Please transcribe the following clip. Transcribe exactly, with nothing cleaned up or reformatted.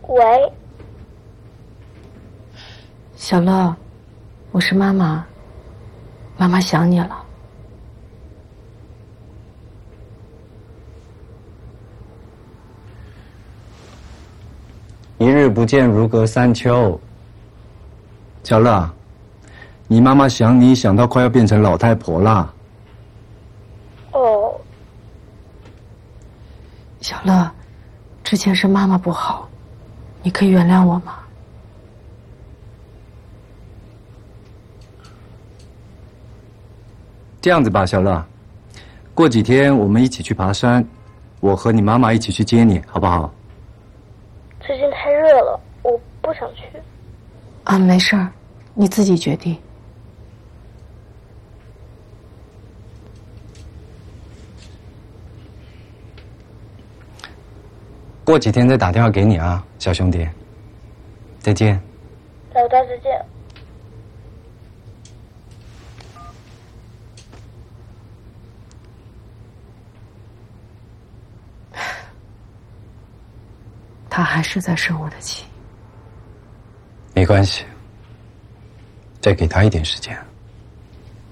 喂， 小乐，我是妈妈，妈妈想你了。 一日不见，如隔三秋。小乐，你妈妈想你想到快要变成老太婆啦。 哦， 小乐，之前是妈妈不好，你可以原谅我吗？ 这样子吧，小乐，过几天我们一起去爬山，我和你妈妈一起去接你，好不好？ 最近太热了，我不想去。 啊，没事儿，你自己决定。 过几天再打电话给你啊，小兄弟。再见。 老大再见。 他还是在生我的气。 没关系，再给他一点时间。